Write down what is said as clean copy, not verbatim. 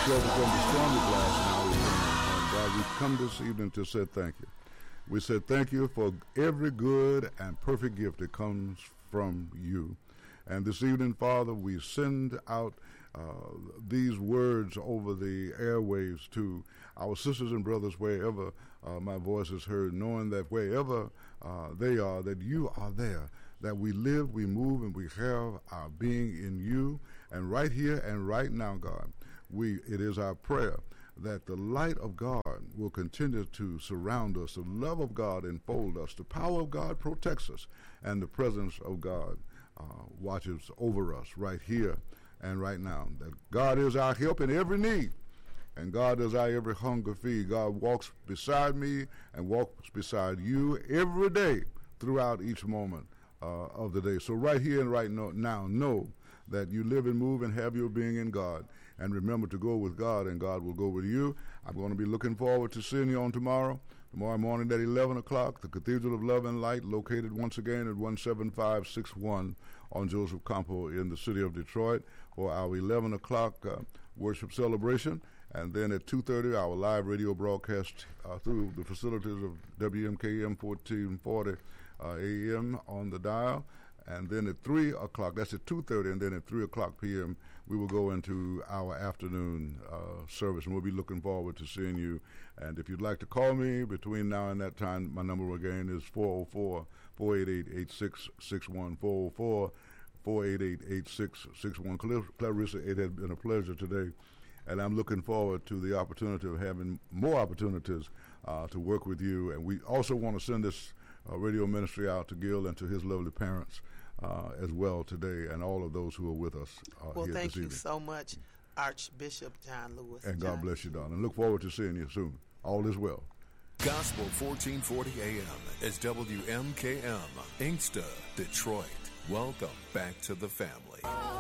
from the strongest glass now. God, we come this evening to say thank you. We say thank you for every good and perfect gift that comes from you. And this evening, Father, we send out these words over the airwaves to our sisters and brothers wherever my voice is heard, knowing that wherever they are, that you are there, that we live, we move, and we have our being in you. And right here and right now, God, it is our prayer that the light of God will continue to surround us, the love of God enfold us, the power of God protects us, and the presence of God watches over us right here and right now. That God is our help in every need, and God is our every hunger feed. God walks beside me and walks beside you every day throughout each moment of the day. So right here and right now, know that you live and move and have your being in God. And remember to go with God, and God will go with you. I'm going to be looking forward to seeing you on tomorrow morning at 11 o'clock, the Cathedral of Love and Light, located once again at 17561 on Joseph Campo in the city of Detroit, for our 11 o'clock worship celebration. And then at 2:30, our live radio broadcast through the facilities of WMKM 1440 AM on the dial. And then at 3 o'clock, that's at 2:30, and then at 3 o'clock p.m., we will go into our afternoon service, and we'll be looking forward to seeing you. And if you'd like to call me between now and that time, my number again is 404-488-8661, 404-488-8661. Clarissa, it has been a pleasure today, and I'm looking forward to the opportunity of having more opportunities to work with you. And we also want to send this radio ministry out to Gil and to his lovely parents as well today, and all of those who are with us well, here thank this you evening. so much, Archbishop John Lewis. And God bless you, darling. Look forward to seeing you soon. All is well. Gospel 1440 AM is WMKM, Inkster, Detroit. Welcome back to the family.